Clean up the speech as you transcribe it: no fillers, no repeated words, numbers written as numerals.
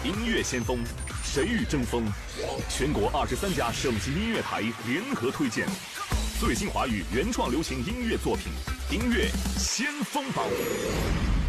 音乐先锋，谁与争锋？全国23家省级音乐台联合推荐最新华语原创流行音乐作品，音乐先锋榜。